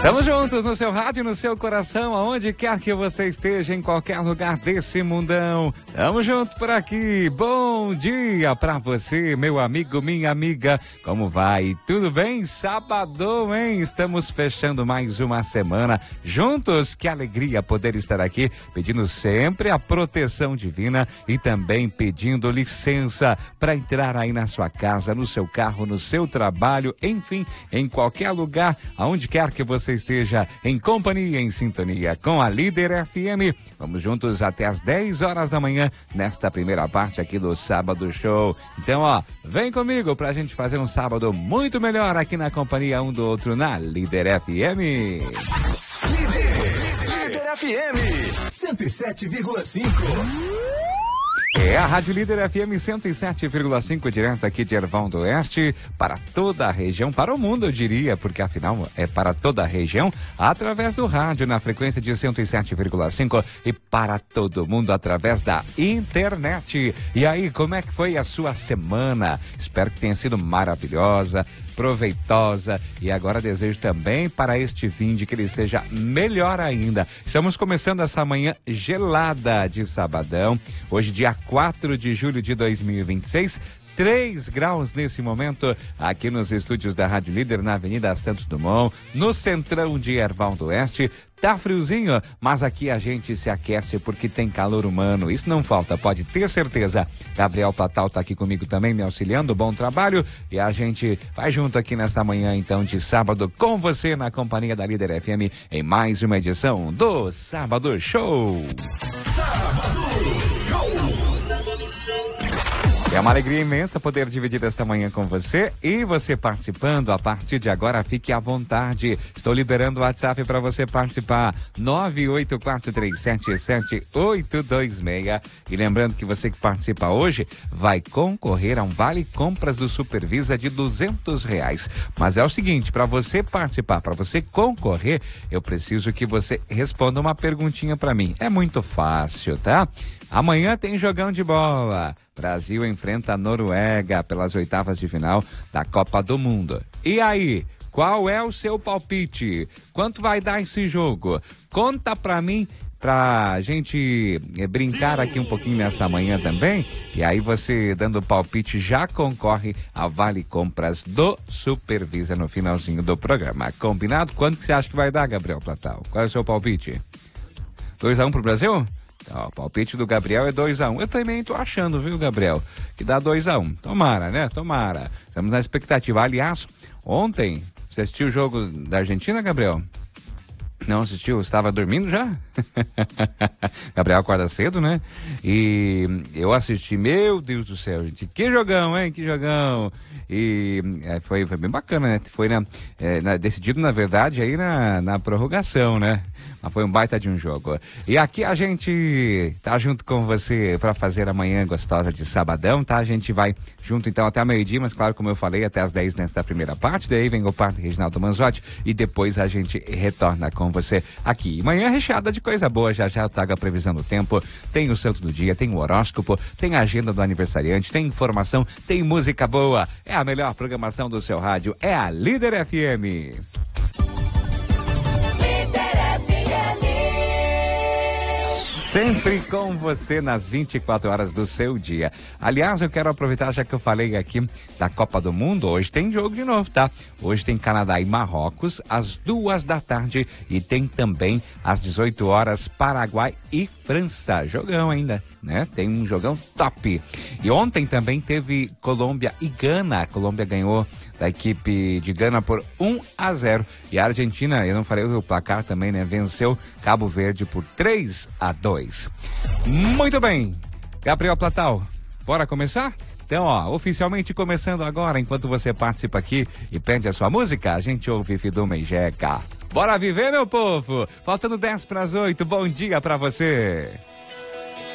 Estamos juntos no seu rádio, no seu coração, aonde quer que você esteja, em qualquer lugar desse mundão. Tamo junto por aqui. Bom dia pra você, meu amigo, minha amiga. Como vai? Tudo bem? Sabadão, hein? Estamos fechando mais uma semana juntos. Que alegria poder estar aqui, pedindo sempre a proteção divina e também pedindo licença para entrar aí na sua casa, no seu carro, no seu trabalho, enfim, em qualquer lugar, aonde quer que você esteja em companhia, em sintonia com a Líder FM. Vamos juntos até as 10 horas da manhã, nesta primeira parte aqui do Sábado Show. Então, vem comigo pra gente fazer um sábado muito melhor aqui na companhia um do outro na Líder FM. Líder FM 107,5. É a Rádio Líder FM 107,5, direto aqui de Erval do Oeste, para toda a região, para o mundo eu diria, porque afinal é para toda a região, através do rádio na frequência de 107,5 e para todo mundo através da internet. E aí, como é que foi a sua semana? Espero que tenha sido maravilhosa, proveitosa, e agora desejo também para este fim de que ele seja melhor ainda. Estamos começando essa manhã gelada de sabadão, hoje dia 4 de julho de 2026, 3 graus nesse momento, aqui nos estúdios da Rádio Líder, na Avenida Santos Dumont, no centrão de Erval do Oeste. Tá friozinho, mas aqui a gente se aquece porque tem calor humano. Isso não falta, pode ter certeza. Gabriel Platal tá aqui comigo também, me auxiliando. Bom trabalho. E a gente vai junto aqui nesta manhã, então, de sábado, com você na companhia da Líder FM, em mais uma edição do Sábado Show. Sábado Show. É uma alegria imensa poder dividir esta manhã com você e você participando. A partir de agora, fique à vontade. Estou liberando o WhatsApp para você participar. 984377826. E lembrando que você que participa hoje vai concorrer a um vale compras do Supervisa de R$200. Mas é o seguinte, para você participar, para você concorrer, eu preciso que você responda uma perguntinha para mim. É muito fácil, tá? Amanhã tem jogão de bola. Brasil enfrenta a Noruega pelas oitavas de final da Copa do Mundo. E aí, qual é o seu palpite? Quanto vai dar esse jogo? Conta pra mim, pra gente brincar aqui um pouquinho nessa manhã também. E aí você, dando o palpite, já concorre a Vale Compras do Supervisa no finalzinho do programa. Combinado? Quanto que você acha que vai dar, Gabriel Platal? Qual é o seu palpite? 2-1 pro Brasil? O palpite do Gabriel é 2-1. Eu também tô achando, viu, Gabriel, que dá 2-1. Tomara, né? Tomara. Estamos na expectativa. Aliás, ontem, você assistiu o jogo da Argentina, Gabriel? Não assistiu? Estava dormindo já? Gabriel acorda cedo, né? E eu assisti, meu Deus do céu, gente. Que jogão, hein? Que jogão. E foi bem bacana, né? Foi decidido, na verdade, aí na prorrogação, né? Mas foi um baita de um jogo. E aqui a gente tá junto com você para fazer a manhã gostosa de sabadão, tá? A gente vai junto então até meio-dia, mas claro, como eu falei, até as 10 nesta primeira parte. Daí vem o Padre Reginaldo Manzotti e depois a gente retorna com você aqui. Manhã recheada de coisa boa, já trago a previsão do tempo, tem o santo do dia, tem o horóscopo, tem a agenda do aniversariante, tem informação, tem música boa. É a melhor programação do seu rádio, é a Líder FM. Sempre com você nas 24 horas do seu dia. Aliás, eu quero aproveitar, já que eu falei aqui da Copa do Mundo, hoje tem jogo de novo, tá? Hoje tem Canadá e Marrocos, às 2 da tarde, e tem também às 18 horas Paraguai e França. Jogão ainda, né? Tem um jogão top. E ontem também teve Colômbia e Gana. A Colômbia ganhou da equipe de Gana por 1-0. E a Argentina, eu não falei o placar também, né? Venceu Cabo Verde por 3-2. Muito bem. Gabriel Platal, bora começar? Então, oficialmente começando agora, enquanto você participa aqui e pede a sua música, a gente ouve Fidu Meijeca. Bora viver, meu povo! Faltando 10 para as 8, bom dia pra você!